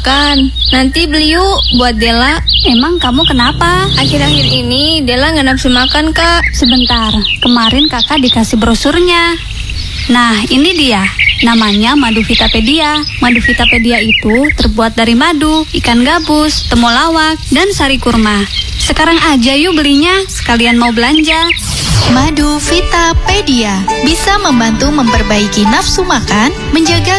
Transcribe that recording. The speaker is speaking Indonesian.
makan. Nanti beli yuk buat Dela. Emang kamu kenapa? Akhir-akhir ini Dela nggak nafsu makan, Kak. Sebentar, kemarin kakak dikasih brosurnya. Nah, ini dia. Namanya madu Vitapedia. Madu Vitapedia itu terbuat dari madu, ikan gabus, temulawak, dan sari kurma. Sekarang aja yuk belinya, sekalian mau belanja. Madu Vitapedia bisa membantu memperbaiki nafsu makan, menjaga